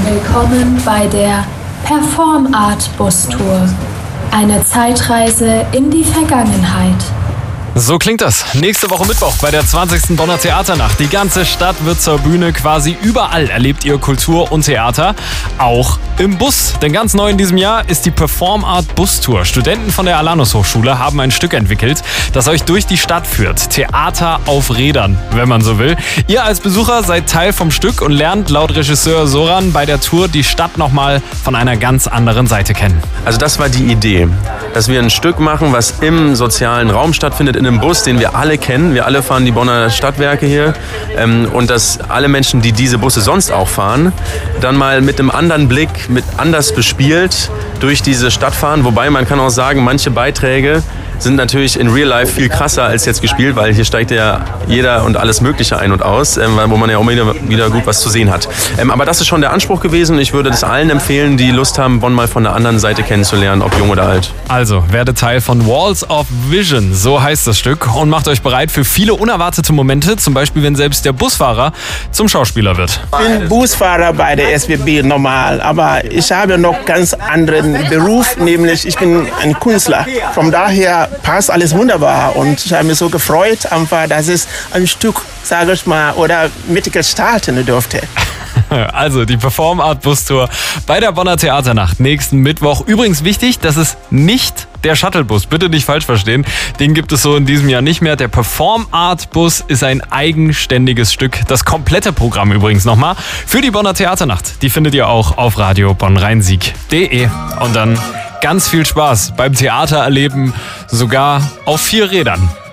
Willkommen bei der Perform Art Bus Tour. Eine Zeitreise in die Vergangenheit. So klingt das. Nächste Woche Mittwoch bei der 20. Bonner Theaternacht. Die ganze Stadt wird zur Bühne. Quasi überall erlebt ihr Kultur und Theater. Auch im Bus. Denn ganz neu in diesem Jahr ist die Perform Art Bus Tour. Studenten von der Alanus Hochschule haben ein Stück entwickelt, das euch durch die Stadt führt. Theater auf Rädern, wenn man so will. Ihr als Besucher seid Teil vom Stück und lernt laut Regisseur Soran bei der Tour die Stadt nochmal von einer ganz anderen Seite kennen. Also das war die Idee, dass wir ein Stück machen, was im sozialen Raum stattfindet, in einem Bus, den wir alle kennen. Wir alle fahren die Bonner Stadtwerke hier und dass alle Menschen, die diese Busse sonst auch fahren, dann mal mit einem anderen Blick, mit anders bespielt durch diese Stadt fahren. Wobei man kann auch sagen, manche Beiträge sind natürlich in Real Life viel krasser als jetzt gespielt, weil hier steigt ja jeder und alles Mögliche ein und aus, wo man ja auch wieder gut was zu sehen hat. Aber das ist schon der Anspruch gewesen. Ich würde das allen empfehlen, die Lust haben, Bonn mal von der anderen Seite kennenzulernen, ob jung oder alt. Also, werdet Teil von Walls of Vision, so heißt das Stück, und macht euch bereit für viele unerwartete Momente, zum Beispiel, wenn selbst der Busfahrer zum Schauspieler wird. Ich bin Busfahrer bei der SBB normal, aber ich habe noch ganz anderen Beruf, nämlich ich bin ein Künstler. Von daher passt alles wunderbar und ich habe mich so gefreut, einfach, dass es ein Stück, sage ich mal, oder mitgestalten durfte. Also die Perform Art Bus Tour bei der Bonner Theaternacht nächsten Mittwoch. Übrigens wichtig, das ist nicht der Shuttlebus, bitte nicht falsch verstehen. Den gibt es so in diesem Jahr nicht mehr. Der Perform Art Bus ist ein eigenständiges Stück. Das komplette Programm übrigens nochmal für die Bonner Theaternacht. Die findet ihr auch auf Radio Bonn-Rhein-Sieg.de. Und dann ganz viel Spaß beim Theater erleben, sogar auf 4 Rädern.